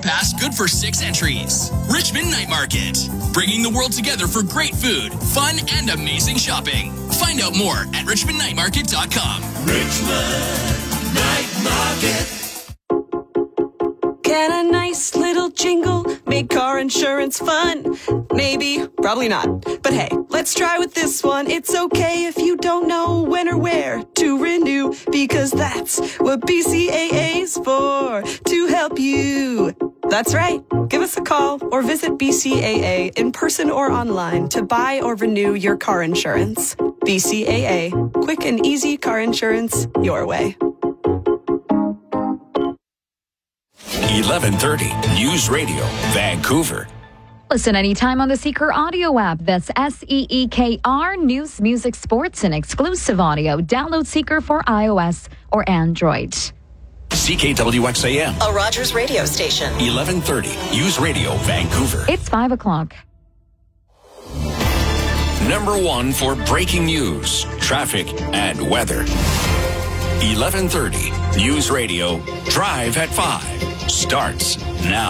Pass good for 6 entries. Richmond Night Market, bringing the world together for great food, fun, and amazing shopping. Find out more at richmondnightmarket.com. Richmond Night Market. Can a nice little jingle make car insurance fun? Maybe, probably not. But hey, let's try with this one. It's okay if you don't know when or where to renew, because that's what BCAA's for, to help you. That's right. Give us a call or visit BCAA in person or online to buy or renew your car insurance. BCAA. Quick and easy car insurance your way. 1130 News Radio, Vancouver. Listen anytime on the Seeker audio app. That's SEEKR, news, music, sports, and exclusive audio. Download Seeker for iOS or Android. CKWXAM, A Rogers radio station. 1130 News Radio, Vancouver. It's 5 o'clock. Number 1 for breaking news, traffic, and weather. 1130 News Radio, Drive at 5. Starts now.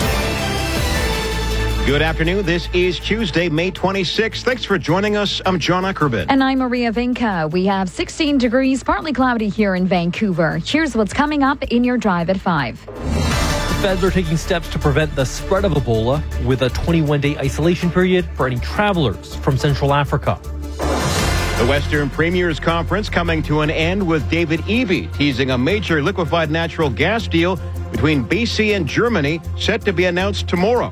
Good afternoon. This is Tuesday, May 26th. Thanks for joining us. I'm John Ackerman. And I'm Maria Vinca. We have 16 degrees, partly cloudy here in Vancouver. Here's what's coming up in your Drive at 5. The feds are taking steps to prevent the spread of Ebola with a 21-day isolation period for any travelers from Central Africa. The Western Premiers Conference coming to an end with David Eby teasing a major liquefied natural gas deal between BC and Germany set to be announced tomorrow.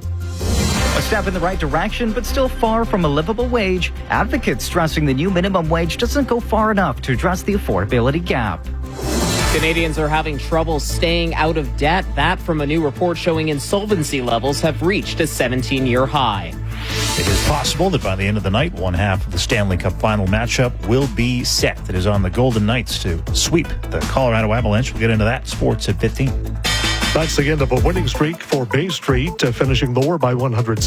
A step in the right direction, but still far from a livable wage. Advocates stressing the new minimum wage doesn't go far enough to address the affordability gap. Canadians are having trouble staying out of debt. That from a new report showing insolvency levels have reached a 17-year high. It is possible that by the end of the night, one half of the Stanley Cup final matchup will be set. It is on the Golden Knights to sweep the Colorado Avalanche. We'll get into that. Sports at 15. That's the end of a winning streak for Bay Street, finishing lower by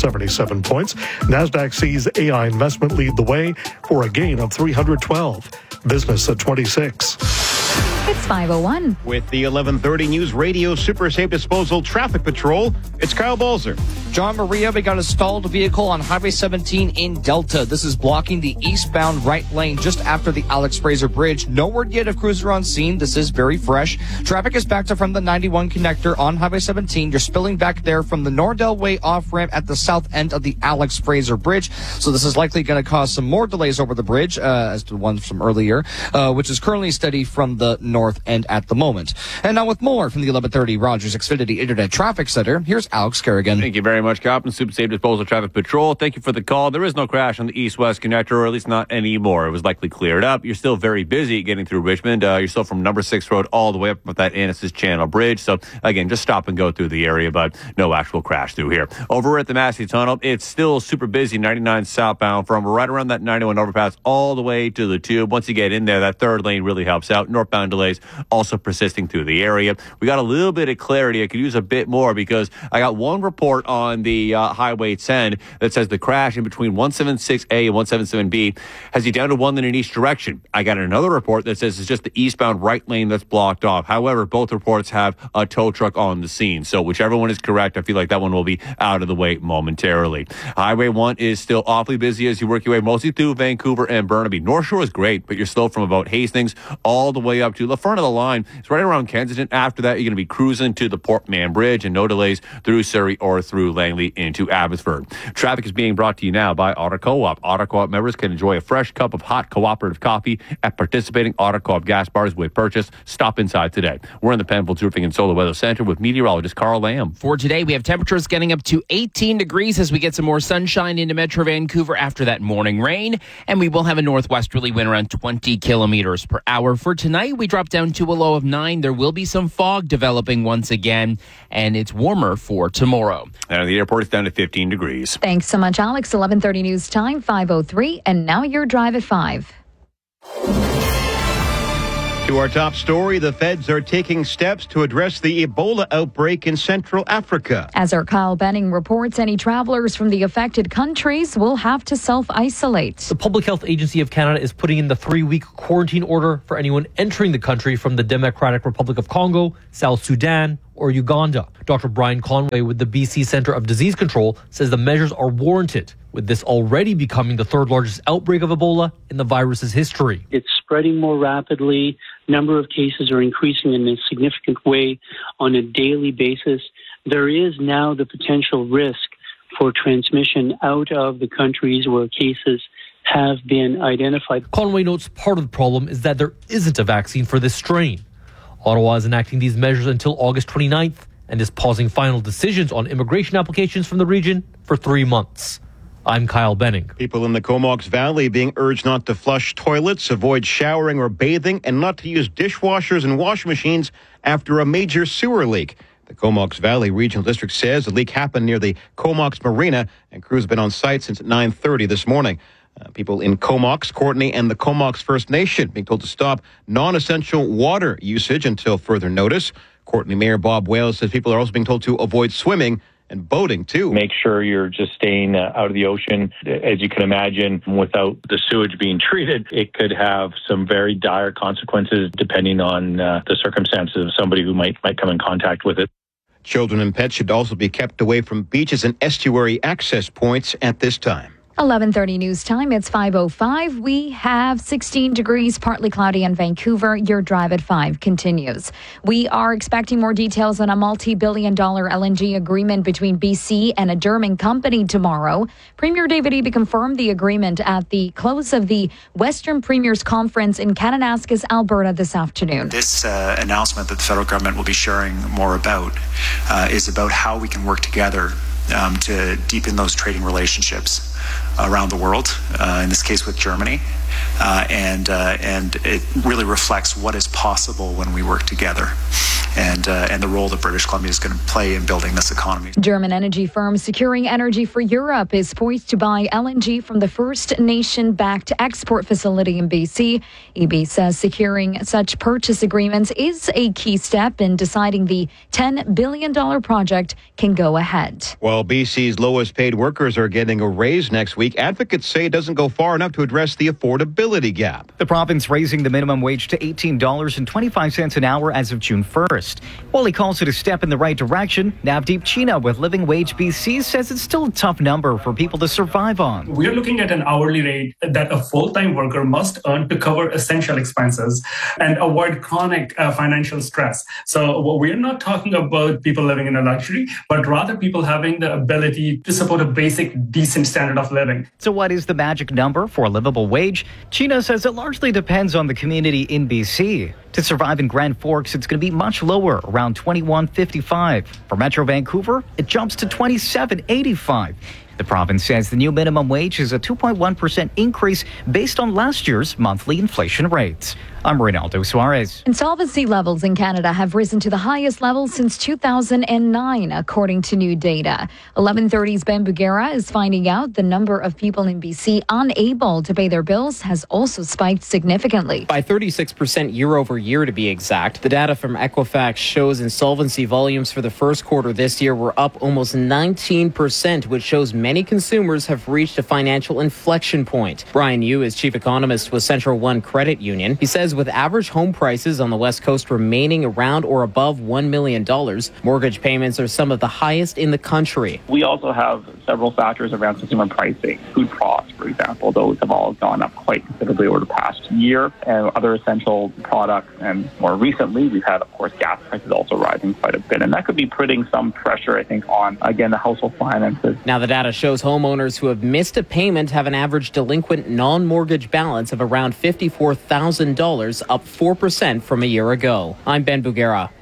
177 points. NASDAQ sees AI Investment lead the way for a gain of 312. Business at 26. It's 5:01. With the 1130 News Radio Super Safe Disposal Traffic Patrol, it's Kyle Balzer. John Maria, we got a stalled vehicle on Highway 17 in Delta. This is blocking the eastbound right lane just after the Alex Fraser Bridge. No word yet of cruiser on scene. This is very fresh. Traffic is backed up from the 91 connector on Highway 17. You're spilling back there from the Nordell Way off-ramp at the south end of the Alex Fraser Bridge. So this is likely going to cause some more delays over the bridge, as the ones from earlier, which is currently steady from the north end at the moment. And now with more from the 1130 Rogers Xfinity Internet Traffic Center, here's Alex Kerrigan. Thank you very much, Captain. Super Safe Disposal Traffic Patrol. Thank you for the call. There is no crash on the east-west connector, or at least not anymore. It was likely cleared up. You're still very busy getting through Richmond. You're still from number 6 Road all the way up with that Annis's Channel Bridge. So, again, just stop and go through the area, but no actual crash through here. Over at the Massey Tunnel, it's still super busy, 99 southbound from right around that 91 overpass all the way to the tube. Once you get in there, that third lane really helps out. Northbound delays also persisting through the area. We got a little bit of clarity. I could use a bit more because I got one report on the Highway 10 that says the crash in between 176A and 177B has you down to one lane in each direction. I got another report that says it's just the eastbound right lane that's blocked off. However, both reports have a tow truck on the scene. So whichever one is correct, I feel like that one will be out of the way momentarily. Highway 1 is still awfully busy as you work your way mostly through Vancouver and Burnaby. North Shore is great, but you're still from about Hastings all the way up to the front of the line. It's right around Kensington. After that, you're going to be cruising to the Port Mann Bridge and no delays through Surrey or through Langley into Abbotsford. Traffic is being brought to you now by Auto Co-op. Auto Co-op members can enjoy a fresh cup of hot cooperative coffee at participating Auto Co-op gas bars with purchase. Stop inside today. We're in the Penfolds Roofing and Solar Weather Center with meteorologist Carl Lamb. For today, we have temperatures getting up to 18 degrees as we get some more sunshine into Metro Vancouver after that morning rain. And we will have a northwesterly wind around 20 kilometers per hour. For tonight, we drop down to a low of 9. There will be some fog developing once again, and it's warmer for tomorrow. And the airport is down to 15 degrees. Thanks so much, Alex. 11:30 news time, 5:03, and now your Drive at 5. To our top story, the feds are taking steps to address the Ebola outbreak in Central Africa. As our Kyle Benning reports, any travelers from the affected countries will have to self-isolate. The Public Health Agency of Canada is putting in the 3-week quarantine order for anyone entering the country from the Democratic Republic of Congo, South Sudan, or Uganda. Dr. Brian Conway with the BC Centre of Disease Control says the measures are warranted, with this already becoming the third largest outbreak of Ebola in the virus's history. It's spreading more rapidly. Number of cases are increasing in a significant way on a daily basis. There is now the potential risk for transmission out of the countries where cases have been identified. Conway notes part of the problem is that there isn't a vaccine for this strain. Ottawa is enacting these measures until August 29th and is pausing final decisions on immigration applications from the region for 3 months. I'm Kyle Benning. People in the Comox Valley being urged not to flush toilets, avoid showering or bathing, and not to use dishwashers and washing machines after a major sewer leak. The Comox Valley Regional District says the leak happened near the Comox Marina, and crews have been on site since 9:30 this morning. People in Comox, Courtenay, and the Comox First Nation being told to stop non-essential water usage until further notice. Courtenay Mayor Bob Wales says people are also being told to avoid swimming and boating, too. Make sure you're just staying out of the ocean. As you can imagine, without the sewage being treated, it could have some very dire consequences depending on the circumstances of somebody who might come in contact with it. Children and pets should also be kept away from beaches and estuary access points at this time. 11:30 news time. It's 5:05. We have 16 degrees, partly cloudy in Vancouver. Your drive at 5 continues. We are expecting more details on a multi-billion-dollar LNG agreement between BC and a German company tomorrow. Premier David Eby confirmed the agreement at the close of the Western Premiers Conference in Kananaskis, Alberta this afternoon. This announcement that the federal government will be sharing more about is about how we can work together to deepen those trading relationships around the world, in this case with Germany, and it really reflects what is possible when we work together, and the role that British Columbia is going to play in building this economy. German energy firm Securing Energy for Europe is poised to buy LNG from the First Nation-backed export facility in BC. EB says securing such purchase agreements is a key step in deciding the $10 billion project can go ahead. While BC's lowest paid workers are getting a raise next week, advocates say it doesn't go far enough to address the affordability gap. The province raising the minimum wage to $18.25 an hour as of June 1st. While he calls it a step in the right direction, Navdeep China with Living Wage BC says it's still a tough number for people to survive on. We're looking at an hourly rate that a full-time worker must earn to cover essential expenses and avoid chronic financial stress. So we're not talking about people living in a luxury, but rather people having the ability to support a basic, decent standard of living. So what is the magic number for a livable wage? China says it largely depends on the community in BC. To survive in Grand Forks, it's going to be much lower, around $21.55. For Metro Vancouver, it jumps to $27.85. The province says the new minimum wage is a 2.1% increase based on last year's monthly inflation rates. I'm Reynaldo Suarez. Insolvency levels in Canada have risen to the highest level since 2009, according to new data. 1130's Ben Bugera is finding out the number of people in BC unable to pay their bills has also spiked significantly. By 36% year over year, to be exact. The data from Equifax shows insolvency volumes for the first quarter this year were up almost 19%, which shows many consumers have reached a financial inflection point. Brian Yu is chief economist with Central One Credit Union. He says with average home prices on the West Coast remaining around or above $1 million, mortgage payments are some of the highest in the country. We also have several factors around consumer pricing. Food costs, for example, those have all gone up quite considerably over the past year, and other essential products. And more recently, we've had, of course, gas prices also rising quite a bit. And that could be putting some pressure, I think, on, again, the household finances. Now, the data shows homeowners who have missed a payment have an average delinquent non-mortgage balance of around $54,000, up 4% from a year ago. I'm Ben Bugera.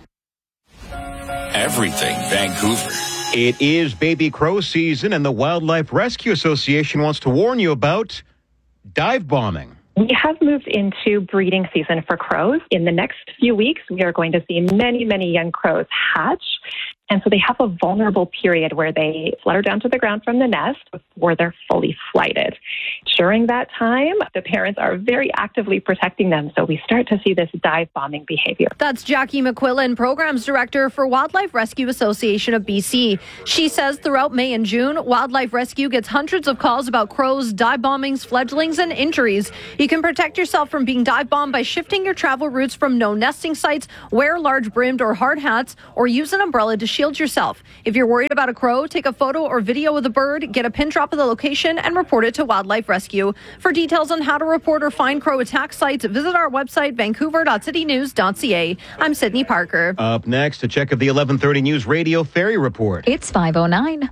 Everything Vancouver. It is baby crow season, and the Wildlife Rescue Association wants to warn you about dive bombing. We have moved into breeding season for crows. In the next few weeks, we are going to see many, many young crows hatch. And so they have a vulnerable period where they flutter down to the ground from the nest before they're fully flighted. During that time, the parents are very actively protecting them. So we start to see this dive bombing behavior. That's Jackie McQuillan, Programs Director for Wildlife Rescue Association of BC. She says throughout May and June, Wildlife Rescue gets hundreds of calls about crows, dive bombings, fledglings, and injuries. You can protect yourself from being dive bombed by shifting your travel routes from known nesting sites, wear large brimmed or hard hats, or use an umbrella to shield yourself. If you're worried about a crow, take a photo or video of the bird, get a pin drop of the location, and report it to Wildlife Rescue. For details on how to report or find crow attack sites, visit our website, vancouver.citynews.ca. I'm Sydney Parker. Up next, a check of the 11:30 News Radio Ferry Report. It's 5:09.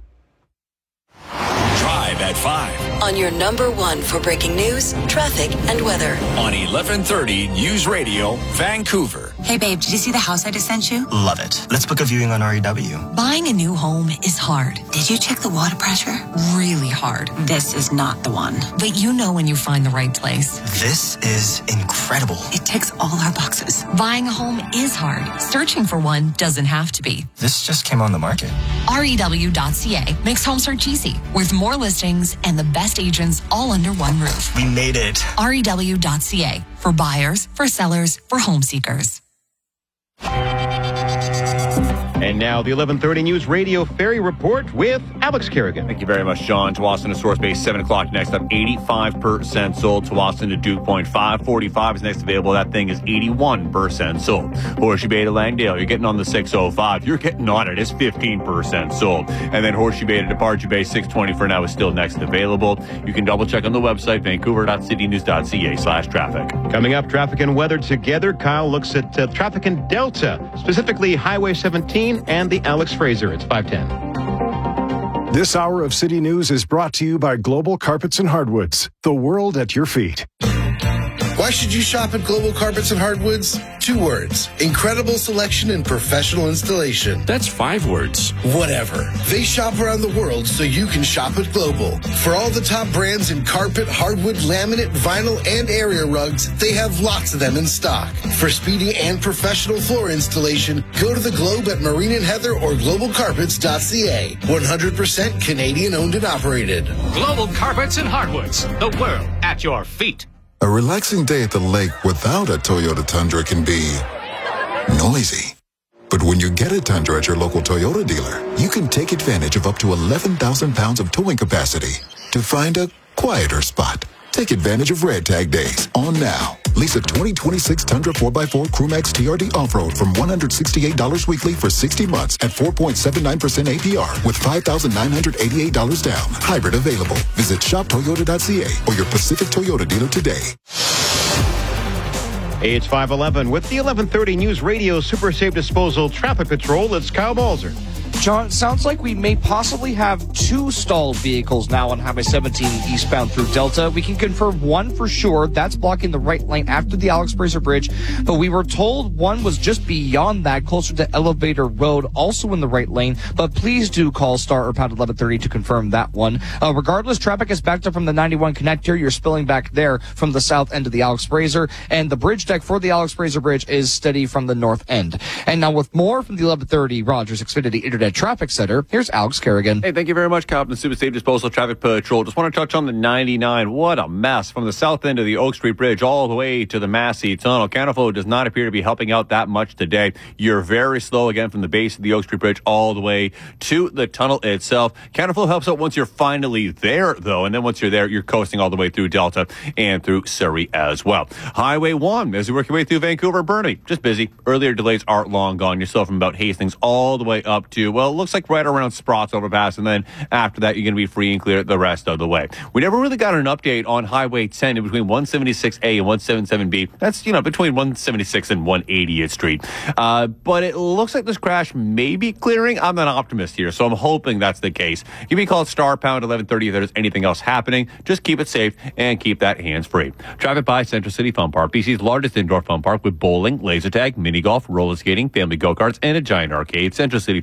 Drive at 5. On your number one for breaking news, traffic, and weather. On 11:30 News Radio, Vancouver. Hey babe, did you see the house I just sent you? Love it. Let's book a viewing on REW. Buying a new home is hard. Did you check the water pressure? Really hard. This is not the one. But you know when you find the right place. This is incredible. It ticks all our boxes. Buying a home is hard. Searching for one doesn't have to be. This just came on the market. REW.ca makes home search easy, with more listings and the best agents all under one roof. We made it. REW.ca, for buyers, for sellers, for home seekers. And now the 11:30 News Radio Ferry Report with Alex Kerrigan. Thank you very much, John. Tsawwassen to Source Base, 7 o'clock next up, 85% sold. Tsawwassen to Duke Point, 545 is next available. That thing is 81% sold. Horseshoe Bay to Langdale, you're getting on the 605. You're getting on it. It's 15% sold. And then Horseshoe Bay to Departure Bay, 620 for now is still next available. You can double check on the website, vancouver.citynews.ca/traffic. Coming up, traffic and weather together. Kyle looks at traffic in Delta, specifically Highway 17 and the Alex Fraser. It's 5:10. This hour of City News is brought to you by Global Carpets and Hardwoods, the world at your feet. Why should you shop at Global Carpets and Hardwoods? 2 words. Incredible selection and professional installation. That's 5 words. Whatever. They shop around the world so you can shop at Global. For all the top brands in carpet, hardwood, laminate, vinyl, and area rugs, they have lots of them in stock. For speedy and professional floor installation, go to the Globe at Marine and Heather or globalcarpets.ca. 100% Canadian owned and operated. Global Carpets and Hardwoods, the world at your feet. A relaxing day at the lake without a Toyota Tundra can be noisy. But when you get a Tundra at your local Toyota dealer, you can take advantage of up to 11,000 pounds of towing capacity to find a quieter spot. Take advantage of Red Tag Days on now. Lease a 2026 Tundra 4x4 Crewmax TRD Off-Road from $168 weekly for 60 months at 4.79% APR with $5,988 down. Hybrid available. Visit shoptoyota.ca or your Pacific Toyota dealer today. Hey, it's 5:11 with the 11:30 News Radio Super Safe Disposal Traffic Patrol. It's Kyle Balzer. John, it sounds like we may possibly have 2 stalled vehicles now on Highway 17 eastbound through Delta. We can confirm one for sure. That's blocking the right lane after the Alex Fraser Bridge. But we were told one was just beyond that, closer to Elevator Road, also in the right lane. But please do call star or pound 1130 to confirm that one. Regardless, traffic is backed up from the 91 connector. You're spilling back there from the south end of the Alex Fraser. And the bridge deck for the Alex Fraser Bridge is steady from the north end. And now with more from the 1130 Rogers Xfinity Internet Traffic Center, here's Alex Kerrigan. Hey, thank you very much, Captain Super Safe Disposal Traffic Patrol. Just want to touch on the 99. What a mess from the south end of the Oak Street Bridge all the way to the Massey Tunnel. Counterflow does not appear to be helping out that much today. You're very slow again from the base of the Oak Street Bridge all the way to the tunnel itself. Counterflow helps out once you're finally there, though, and then once you're there, you're coasting all the way through Delta and through Surrey as well. Highway 1, as you work your way through Vancouver, Burnaby, just busy. Earlier delays are long gone. You're still from about Hastings all the way up to, well, it looks like right around Sprotts overpass, and then after that, you're going to be free and clear the rest of the way. We never really got an update on Highway 10 in between 176A and 177B. That's, between 176 and 180th Street. But it looks like this crash may be clearing. I'm an optimist here, so I'm hoping that's the case. Give me a call at star pound 1130 if there's anything else happening. Just keep it safe and keep that hands-free. Traffic by Central City Fun Park, BC's largest indoor fun park with bowling, laser tag, mini golf, roller skating, family go-karts, and a giant arcade. Central City Fun Park in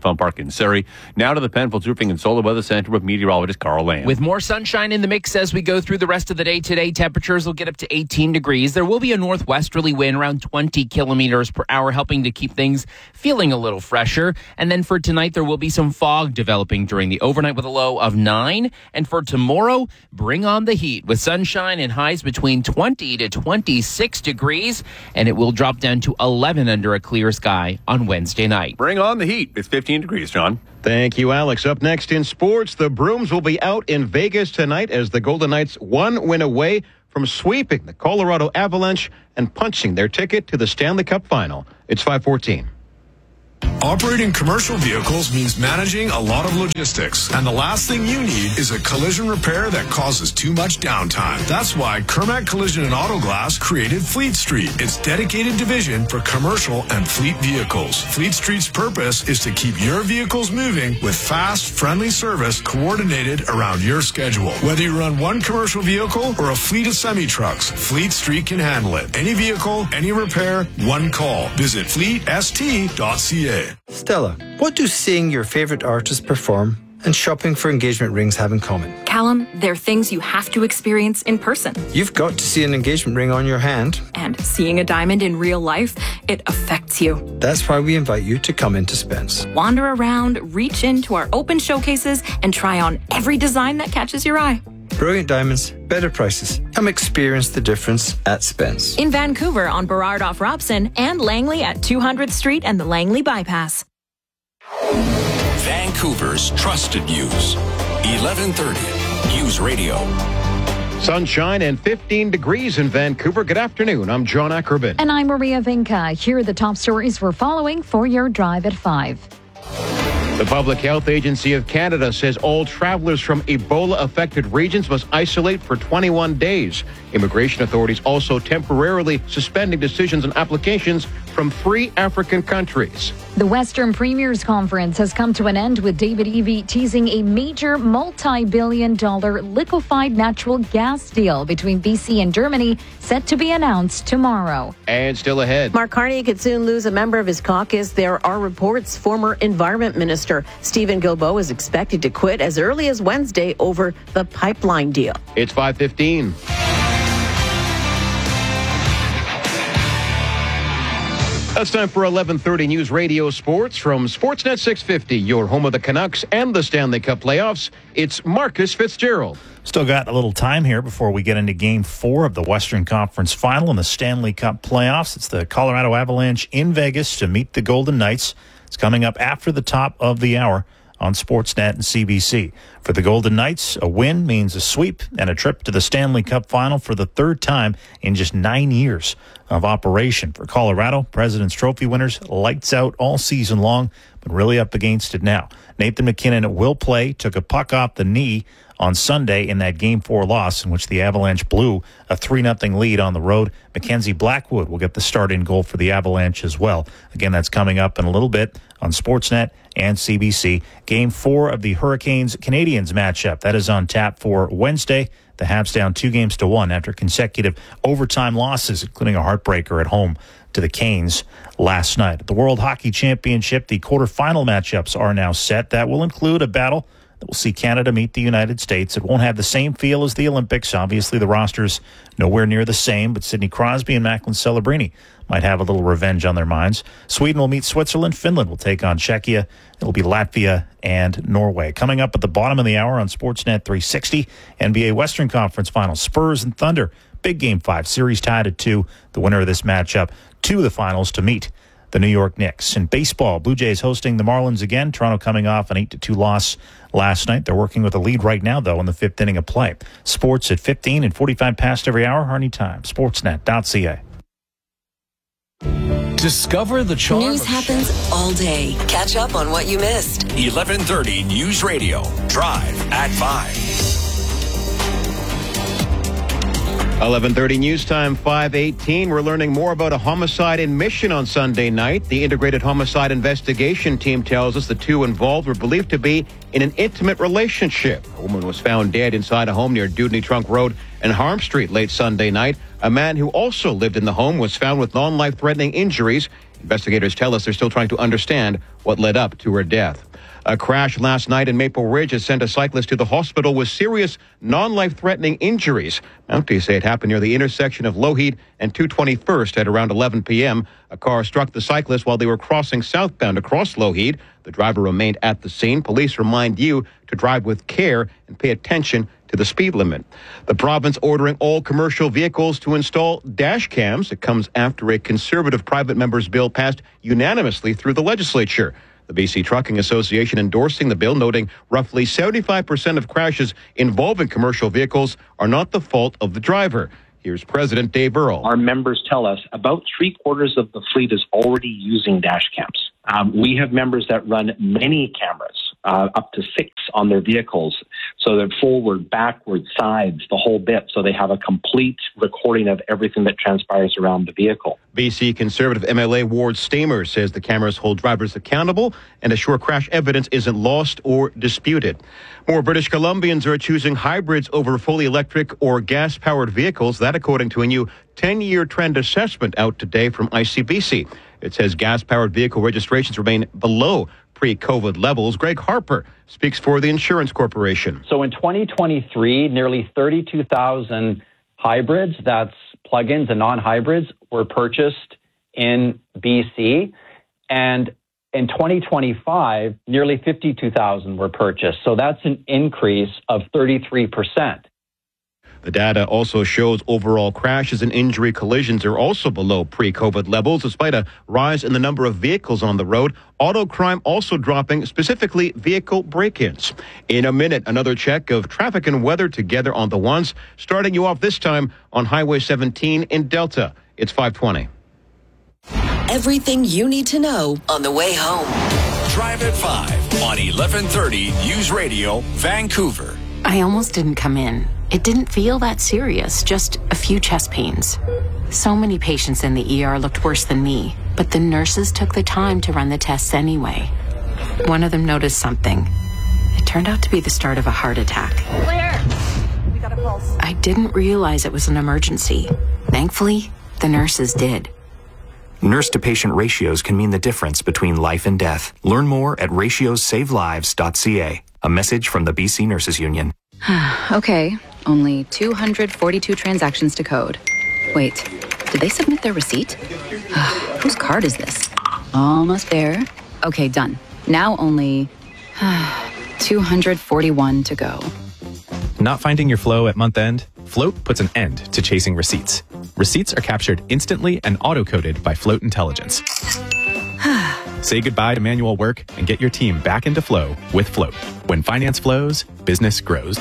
in Surrey. Now to the Penfolds Roofing and Solar Weather Center with meteorologist Carl Lamb. With more sunshine in the mix as we go through the rest of the day today, temperatures will get up to 18 degrees. There will be a northwesterly wind around 20 kilometers per hour, helping to keep things feeling a little fresher. And then for tonight, there will be some fog developing during the overnight with a low of 9. And for tomorrow, bring on the heat with sunshine and highs between 20 to 26 degrees. And it will drop down to 11 under a clear sky on Wednesday night. Bring on the heat. It's 15 degrees, John. Thank you, Alex. Up next in sports, the Brooms will be out in Vegas tonight as the Golden Knights one win away from sweeping the Colorado Avalanche and punching their ticket to the Stanley Cup Final. It's 5:14. Operating commercial vehicles means managing a lot of logistics, and the last thing you need is a collision repair that causes too much downtime. That's why Kermac Collision and Auto Glass created Fleet Street, its dedicated division for commercial and fleet vehicles. Fleet Street's purpose is to keep your vehicles moving with fast, friendly service coordinated around your schedule. Whether you run one commercial vehicle or a fleet of semi-trucks, Fleet Street can handle it. Any vehicle, any repair, one call. Visit fleetst.ca. Stella, what do seeing your favorite artist perform and shopping for engagement rings have in common? Callum, they're things you have to experience in person. You've got to see an engagement ring on your hand. And seeing a diamond in real life, it affects you. That's why we invite you to come into Spence. Wander around, reach into our open showcases, and try on every design that catches your eye. Brilliant diamonds, better prices. Come experience the difference at Spence. In Vancouver on Burrard off Robson and Langley at 200th Street and the Langley Bypass. Vancouver's trusted news. 1130 News Radio. Sunshine and 15 degrees in Vancouver. Good afternoon. I'm John Ackerman. And I'm Maria Vinca. Here are the top stories we're following for your drive at 5. The Public Health Agency of Canada says all travelers from Ebola-affected regions must isolate for 21 days. Immigration authorities also temporarily suspending decisions on applications from 3 African countries. The Western Premiers Conference has come to an end with David Eby teasing a major multi-billion-dollar liquefied natural gas deal between BC and Germany set to be announced tomorrow. And still ahead. Mark Carney could soon lose a member of his caucus. There are reports former Environment Minister Stephen Guilbeault is expected to quit as early as Wednesday over the pipeline deal. It's 5:15. It's time for 11:30 News Radio Sports from Sportsnet 650, your home of the Canucks and the Stanley Cup playoffs. It's Marcus Fitzgerald. Still got a little time here before we get into Game 4 of the Western Conference Final in the Stanley Cup playoffs. It's the Colorado Avalanche in Vegas to meet the Golden Knights. It's coming up after the top of the hour on Sportsnet and CBC. For the Golden Knights, a win means a sweep and a trip to the Stanley Cup Final for the 3rd time in just 9 years of operation. For Colorado, President's Trophy winners, lights out all season long, but really up against it now. Nathan MacKinnon will play, took a puck off the knee on Sunday in that Game 4 loss in which the Avalanche blew a 3-0 lead on the road. Mackenzie Blackwood will get the start in goal for the Avalanche as well. Again, that's coming up in a little bit on Sportsnet and CBC. Game 4 of the Hurricanes-Canadiens matchup. That is on tap for Wednesday. The Habs down 2-1 after consecutive overtime losses, including a heartbreaker at home to the Canes last night. At the World Hockey Championship, the quarterfinal matchups are now set. That will include a battle that will see Canada meet the United States. It won't have the same feel as the Olympics. Obviously, the roster's nowhere near the same, but Sidney Crosby and Macklin Celebrini might have a little revenge on their minds. Sweden will meet Switzerland. Finland will take on Czechia. It will be Latvia and Norway. Coming up at the bottom of the hour on Sportsnet 360, NBA Western Conference Finals, Spurs and Thunder. Big Game 5, series tied at 2. The winner of this matchup to the finals to meet the New York Knicks. In baseball, Blue Jays hosting the Marlins again. Toronto coming off an 8-2 loss last night. They're working with a lead right now, though, in the 5th inning of play. Sports at 15 and 45 past every hour. Anytime. Sportsnet.ca. Discover the charm. News happens all day. Catch up on what you missed. 1130 News Radio. Drive at 5. 11:30 News Time, 5:18. We're learning more about a homicide in Mission on Sunday night. The Integrated Homicide Investigation Team tells us the two involved were believed to be in an intimate relationship. A woman was found dead inside a home near Dewdney Trunk Road and Harm Street late Sunday night. A man who also lived in the home was found with non-life-threatening injuries. Investigators tell us they're still trying to understand what led up to her death. A crash last night in Maple Ridge has sent a cyclist to the hospital with serious non-life-threatening injuries. Mounties say it happened near the intersection of Lougheed and 221st at around 11 p.m. A car struck the cyclist while they were crossing southbound across Lougheed. The driver remained at the scene. Police remind you to drive with care and pay attention to the speed limit. The province ordering all commercial vehicles to install dash cams. It comes after a Conservative private member's bill passed unanimously through the legislature. The BC Trucking Association endorsing the bill, noting roughly 75% of crashes involving commercial vehicles are not the fault of the driver. Here's President Dave Earle. Our members tell us about 3/4 of the fleet is already using dash cams. We have members that run many cameras, up to 6 on their vehicles. So they're forward, backward, sides, the whole bit. So they have a complete recording of everything that transpires around the vehicle. BC Conservative MLA Ward Stamer says the cameras hold drivers accountable and assure crash evidence isn't lost or disputed. More British Columbians are choosing hybrids over fully electric or gas-powered vehicles. That according to a new 10-year trend assessment out today from ICBC. It says gas-powered vehicle registrations remain below pre-COVID levels. Greg Harper speaks for the Insurance Corporation. So in 2023, nearly 32,000 hybrids, that's plug-ins and non-hybrids, were purchased in BC. And in 2025, nearly 52,000 were purchased. So that's an increase of 33%. The data also shows overall crashes and injury collisions are also below pre-COVID levels, despite a rise in the number of vehicles on the road. Auto crime also dropping, specifically vehicle break-ins. In a minute, another check of traffic and weather together on the ones, starting you off this time on Highway 17 in Delta. It's 5:20. Everything you need to know on the way home. Drive at 5 on 1130 News Radio, Vancouver. I almost didn't come in. It didn't feel that serious, just a few chest pains. So many patients in the ER looked worse than me, but the nurses took the time to run the tests anyway. One of them noticed something. It turned out to be the start of a heart attack. Clear! We got a pulse. I didn't realize it was an emergency. Thankfully, the nurses did. Nurse-to-patient ratios can mean the difference between life and death. Learn more at ratiosavelives.ca. A message from the BC Nurses Union. Okay, only 242 transactions to code. Wait, did they submit their receipt? Whose card is this? Almost there. Okay, done. Now only 241 to go. Not finding your flow at month end? Float puts an end to chasing receipts. Receipts are captured instantly and auto-coded by Float Intelligence. Say goodbye to manual work and get your team back into flow with Float. When finance flows, business grows.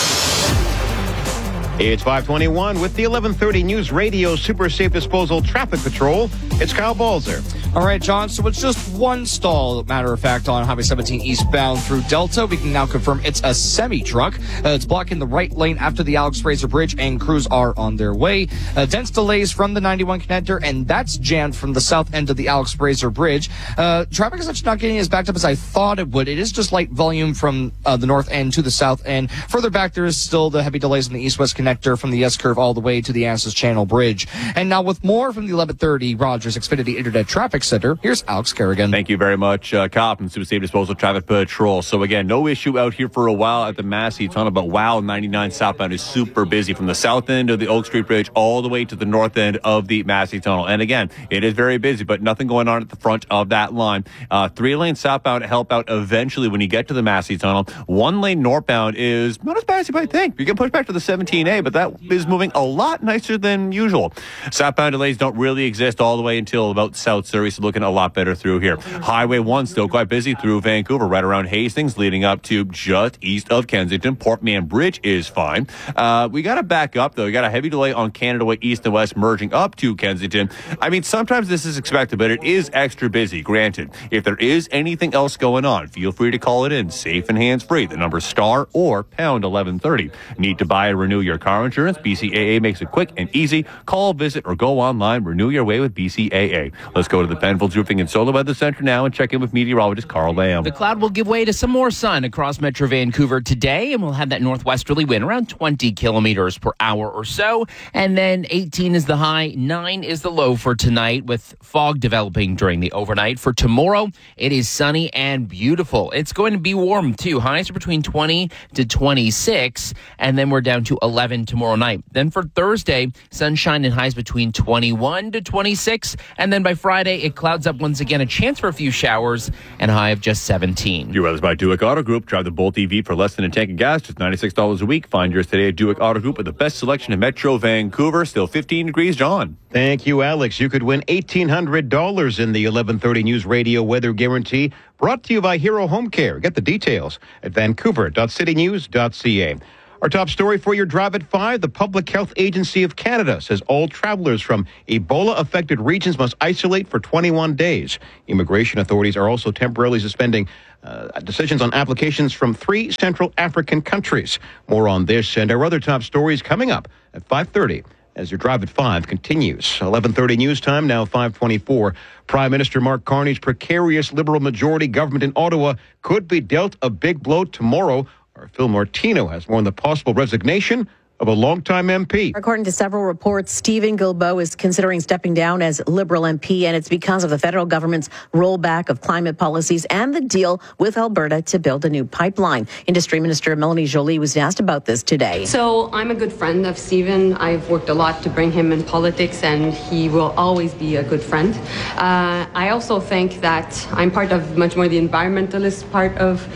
It's 5:21 with the 1130 News Radio Super Safe Disposal Traffic Patrol. It's Kyle Balzer. All right, John, so it's just one stall, matter of fact, on Highway 17 eastbound through Delta. We can now confirm it's a semi-truck. It's blocking the right lane after the Alex Fraser Bridge, and crews are on their way. Dense delays from the 91 connector, and that's jammed from the south end of the Alex Fraser Bridge. Traffic is actually not getting as backed up as I thought it would. It is just light volume from the north end to the south end. Further back, there is still the heavy delays in the east-west connector from the S-curve all the way to the Annacis Channel Bridge. And now with more from the 1130 Rogers Xfinity Internet Traffic Center, here's Alex Kerrigan. Thank you very much, Kyle from Super Safe Disposal Traffic Patrol. So again, no issue out here for a while at the Massey Tunnel, but wow, 99 southbound is super busy from the south end of the Oak Street Bridge all the way to the north end of the Massey Tunnel. And again, it is very busy, but nothing going on at the front of that line. 3-lane southbound help out eventually when you get to the Massey Tunnel. 1-lane northbound is not as bad as you might think. You can push back to the 17A, but that is moving a lot nicer than usual. Southbound delays don't really exist all the way until about South Surrey, so looking a lot better through here. Highway 1 still quite busy through Vancouver, right around Hastings, leading up to just east of Kensington. Portman Bridge is fine. We got to back up, though. We got a heavy delay on Canada Way east and west, merging up to Kensington. I mean, sometimes this is expected, but it is extra busy, granted. If there is anything else going on, feel free to call it in, safe and hands-free. The number star or pound 1130. Need to buy and renew your car insurance? BCAA makes it quick and easy. Call, visit, or go online. Renew your way with BCAA. Let's go to the to Penfolds Roofing and Solar Weather Center now and check in with meteorologist Carl Lamb. The cloud will give way to some more sun across Metro Vancouver today, and we'll have that northwesterly wind around 20 kilometers per hour or so. And then 18 is the high, 9 is the low for tonight, with fog developing during the overnight. For tomorrow, it is sunny and beautiful. It's going to be warm too. Highs are between 20 to 26, and then we're down to 11 tomorrow night. Then for Thursday, sunshine and highs between 21 to 26, and then by Friday, it clouds up once again, a chance for a few showers, and a high of just 17. Your weather's by Duick Auto Group. Drive the Bolt EV for less than a tank of gas, just $96 a week. Find yours today at Duick Auto Group with the best selection in Metro Vancouver. Still 15 degrees, John. Thank you, Alex. You could win $1,800 in the 11:30 News Radio Weather Guarantee, brought to you by Hero Home Care. Get the details at vancouver.citynews.ca. Our top story for your drive at 5, the Public Health Agency of Canada says all travelers from Ebola-affected regions must isolate for 21 days. Immigration authorities are also temporarily suspending decisions on applications from 3 Central African countries. More on this and our other top stories coming up at 5:30 as your drive at 5 continues. 11:30 news time, now 5:24. Prime Minister Mark Carney's precarious Liberal majority government in Ottawa could be dealt a big blow tomorrow. Our Phil Martino has more on the possible resignation of a longtime MP. According to several reports, Stephen Guilbeault is considering stepping down as Liberal MP, and it's because of the federal government's rollback of climate policies and the deal with Alberta to build a new pipeline. Industry Minister Melanie Joly was asked about this today. So I'm a good friend of Stephen. I've worked a lot to bring him in politics, and he will always be a good friend. I also think that I'm part of much more the environmentalist part of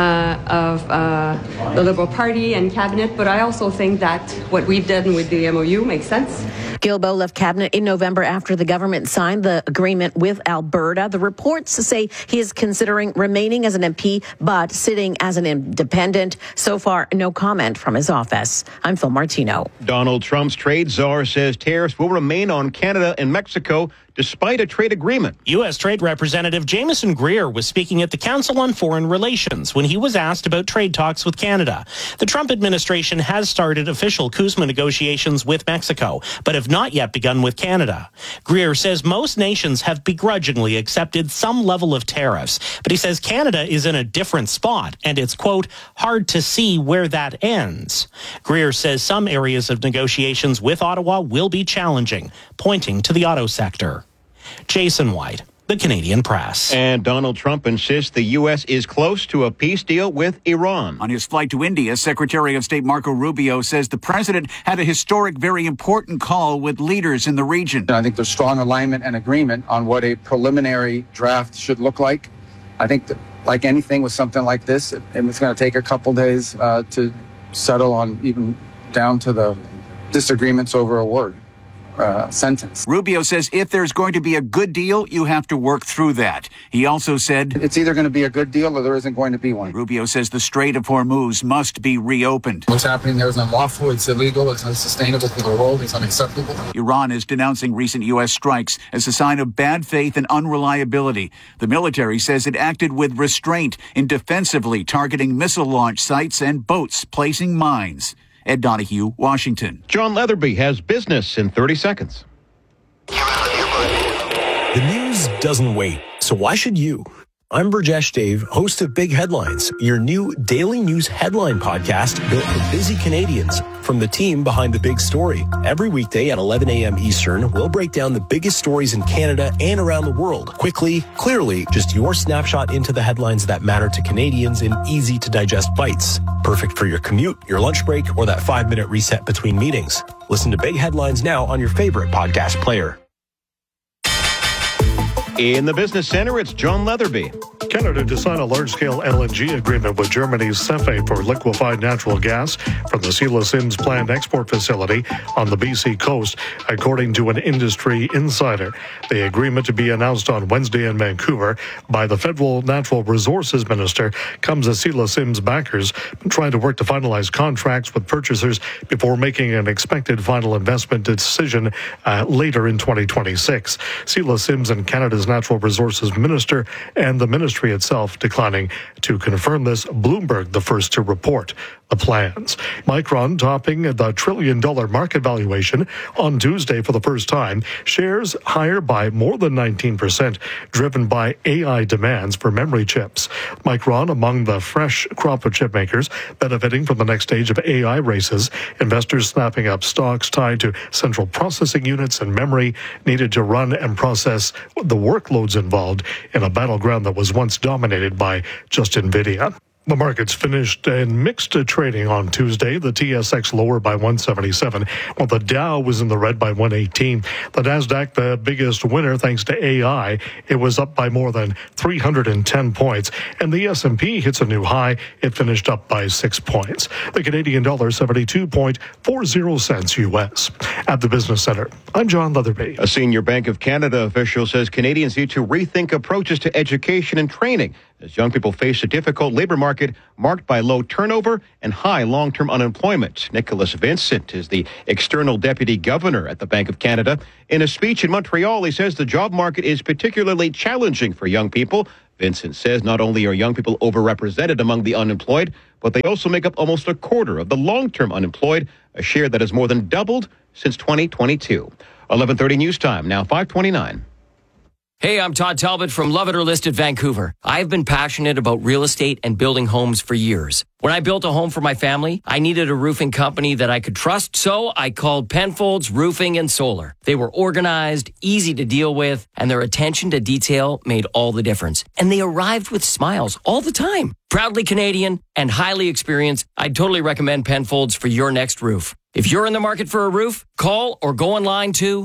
the Liberal Party and cabinet, but I also think that what we've done with the MOU makes sense. Guilbeault left cabinet in November after the government signed the agreement with Alberta. The reports say he is considering remaining as an MP, but sitting as an independent. So far, no comment from his office. I'm Phil Martino. Donald Trump's trade czar says tariffs will remain on Canada and Mexico despite a trade agreement. U.S. Trade Representative Jameson Greer was speaking at the Council on Foreign Relations when he was asked about trade talks with Canada. The Trump administration has started official CUSMA negotiations with Mexico, but have not yet begun with Canada. Greer says most nations have begrudgingly accepted some level of tariffs, but he says Canada is in a different spot, and it's, quote, hard to see where that ends. Greer says some areas of negotiations with Ottawa will be challenging, pointing to the auto sector. Jason White, The Canadian Press. And Donald Trump insists the U.S. is close to a peace deal with Iran. On his flight to India, Secretary of State Marco Rubio says the president had a historic, very important call with leaders in the region. I think there's strong alignment and agreement on what a preliminary draft should look like. I think that, like anything with something like this, it's going to take a couple days to settle on, even down to the disagreements over a word. Sentence. Rubio says if there's going to be a good deal, you have to work through that. He also said it's either going to be a good deal or there isn't going to be one. Rubio says the Strait of Hormuz must be reopened. What's happening there is unlawful, it's illegal, it's unsustainable for the world, it's unacceptable. Iran is denouncing recent U.S. strikes as a sign of bad faith and unreliability. The military says it acted with restraint in defensively targeting missile launch sites and boats placing mines. Ed Donahue, Washington. John Leatherby has business in 30 seconds. The news doesn't wait, so why should you? I'm Burjesh Dave, host of Big Headlines, your new daily news headline podcast built for busy Canadians from the team behind the big story. Every weekday at 11 a.m. Eastern, we'll break down the biggest stories in Canada and around the world. Quickly, clearly, just your snapshot into the headlines that matter to Canadians in easy-to-digest bites. Perfect for your commute, your lunch break, or that 5-minute reset between meetings. Listen to Big Headlines now on your favorite podcast player. In the Business Center, it's John Leatherby. Canada to sign a large-scale LNG agreement with Germany's CEFE for liquefied natural gas from the Sheila Sims planned export facility on the BC coast, according to an industry insider. The agreement to be announced on Wednesday in Vancouver by the Federal Natural Resources Minister comes as Sheila Sims backers trying to work to finalize contracts with purchasers before making an expected final investment decision later in 2026. Sheila Sims and Canada's Canada's Natural Resources Minister and the ministry itself declining to confirm this. Bloomberg, the first to report the plans. Micron topping the $1 trillion market valuation on Tuesday for the first time. Shares higher by more than 19%, driven by AI demands for memory chips. Micron among the fresh crop of chip makers benefiting from the next stage of AI races. Investors snapping up stocks tied to central processing units and memory needed to run and process the workloads involved in a battleground that was once dominated by just NVIDIA. The markets finished in mixed trading on Tuesday. The TSX lower by 177, while the Dow was in the red by 118. The Nasdaq, the biggest winner thanks to AI, it was up by more than 310 points. And the S&P hits a new high. It finished up by 6 points. The Canadian dollar 72.40 cents U.S. At the Business Center, I'm John Leatherby. A senior Bank of Canada official says Canadians need to rethink approaches to education and training as young people face a difficult labor market marked by low turnover and high long-term unemployment. Nicholas Vincent is the external deputy governor at the Bank of Canada. In a speech in Montreal, he says the job market is particularly challenging for young people. Vincent says not only are young people overrepresented among the unemployed, but they also make up almost a quarter of the long-term unemployed, a share that has more than doubled since 2022. 11:30 news time, now 5:29. Hey, I'm Todd Talbot from Love It or Listed Vancouver. I've been passionate about real estate and building homes for years. When I built a home for my family, I needed a roofing company that I could trust, so I called Penfolds Roofing and Solar. They were organized, easy to deal with, and their attention to detail made all the difference. And they arrived with smiles all the time. Proudly Canadian and highly experienced, I'd totally recommend Penfolds for your next roof. If you're in the market for a roof, call or go online to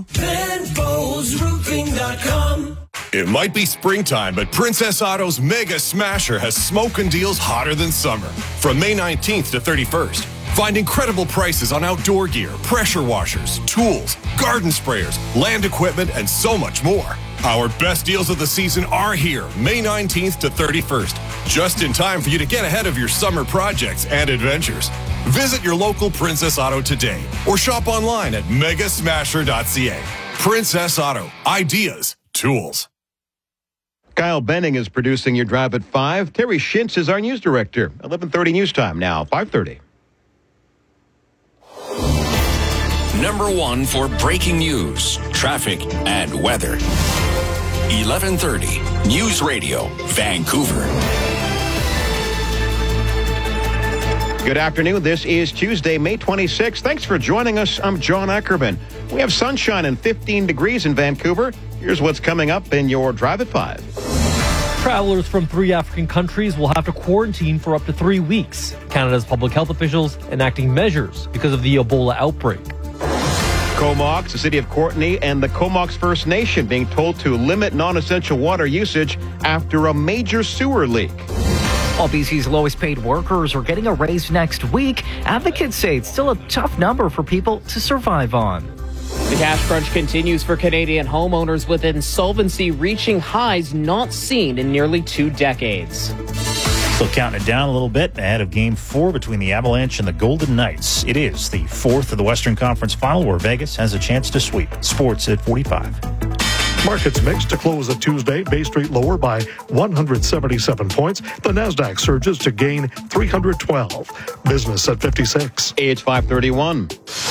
PenfoldsRoofing.com. It might be springtime, but Princess Auto's Mega Smasher has smoking deals hotter than summer. From May 19th to 31st, find incredible prices on outdoor gear, pressure washers, tools, garden sprayers, land equipment, and so much more. Our best deals of the season are here, May 19th to 31st, just in time for you to get ahead of your summer projects and adventures. Visit your local Princess Auto today or shop online at megasmasher.ca. Princess Auto, ideas, tools. Kyle Benning is producing your Drive at 5. Terry Shintz is our news director. 11:30 news time now, 5:30. Number one for breaking news, traffic, and weather. 11:30 News Radio, Vancouver. Good afternoon. This is Tuesday, May 26th. Thanks for joining us. I'm John Ackerman. We have sunshine and 15 degrees in Vancouver. Here's what's coming up in your Drive at 5. Travelers from 3 African countries will have to quarantine for up to 3 weeks. Canada's public health officials enacting measures because of the Ebola outbreak. Comox, the city of Courtenay, and the Comox First Nation being told to limit non-essential water usage after a major sewer leak. While BC's lowest paid workers are getting a raise next week, advocates say it's still a tough number for people to survive on. The cash crunch continues for Canadian homeowners, with insolvency reaching highs not seen in nearly 2 decades. Still counting it down a little bit ahead of Game 4 between the Avalanche and the Golden Knights. It is the 4th of the Western Conference Final where Vegas has a chance to sweep. Sports at 45. Markets mixed to close at Tuesday. Bay Street lower by 177 points. The Nasdaq surges to gain 312. Business at 56. It's 5:31.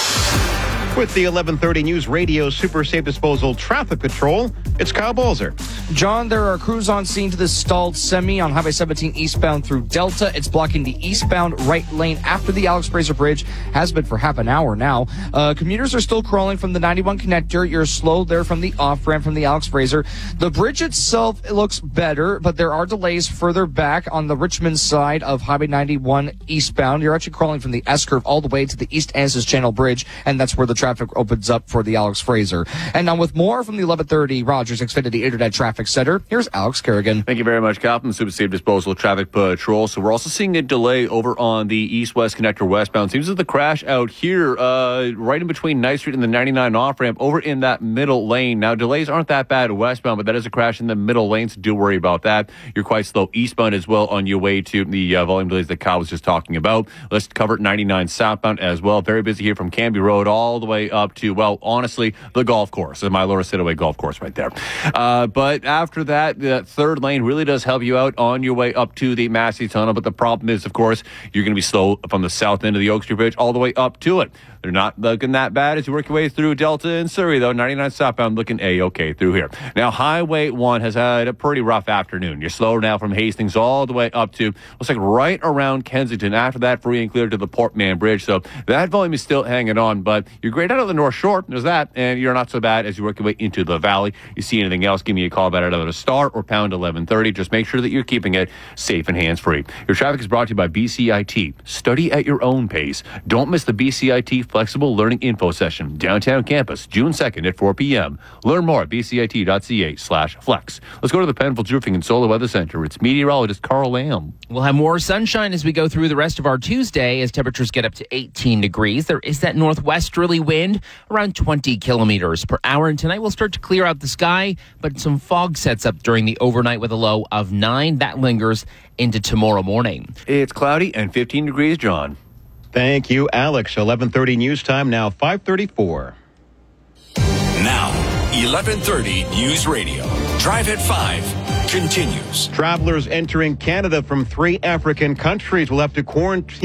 With the 11:30 News Radio Super Safe Disposal Traffic Patrol, it's Kyle Balzer. John, there are crews on scene to this stalled semi on Highway 17 eastbound through Delta. It's blocking the eastbound right lane after the Alex Fraser Bridge. Has been for half an hour now. Commuters are still crawling from the 91 connector. You're slow there from the off-ramp from the Alex Fraser. The bridge itself, it looks better, but there are delays further back on the Richmond side of Highway 91 eastbound. You're actually crawling from the S-curve all the way to the East Anzus Channel Bridge, and that's where the traffic opens up for the Alex Fraser. And now with more from the 1130 Rogers Xfinity Internet Traffic Center, here's Alex Kerrigan. Thank you very much, Kyle, from the Super Safe Disposal Traffic Patrol. So we're also seeing a delay over on the east-west connector westbound. Seems that the crash out here, right in between Ninth Street and the 99 off-ramp, over in that middle lane. Now, delays aren't that bad westbound, but that is a crash in the middle lane, so do worry about that. You're quite slow eastbound as well on your way to the volume delays that Kyle was just talking about. Let's cover 99 southbound as well. Very busy here from Canby Road all the way way up to, well, honestly, the golf course, the Mylora Sitaway golf course right there. But after that, the third lane really does help you out on your way up to the Massey Tunnel. But the problem is, of course, you're going to be slow from the south end of the Oak Street Bridge all the way up to it. They're not looking that bad as you work your way through Delta and Surrey, though. 99 southbound looking A-okay through here. Now, Highway 1 has had a pretty rough afternoon. You're slow now from Hastings all the way up to, looks like right around Kensington. After that, free and clear to the Portman Bridge. So that volume is still hanging on, but you're great out of the North Shore. There's that, and you're not so bad as you work your way into the Valley. You see anything else, give me a call about it either star or pound 1130. Just make sure that you're keeping it safe and hands-free. Your traffic is brought to you by BCIT. Study at your own pace. Don't miss the BCIT Flexible Learning Info Session, downtown campus, June 2nd at 4 p.m. Learn more at bcit.ca/flex. Let's go to the Penfolds Roofing and Solar Weather Center. It's meteorologist Carl Lamb. We'll have more sunshine as we go through the rest of our Tuesday as temperatures get up to 18 degrees. There is that northwesterly wind around 20 kilometers per hour. And tonight we'll start to clear out the sky, but some fog sets up during the overnight with a low of 9. That lingers into tomorrow morning. It's cloudy and 15 degrees, John. Thank you, Alex. 11:30 news time, now 5:34. Now, 11:30 News Radio. Drive at 5 continues. Travelers entering Canada from 3 African countries will have to quarantine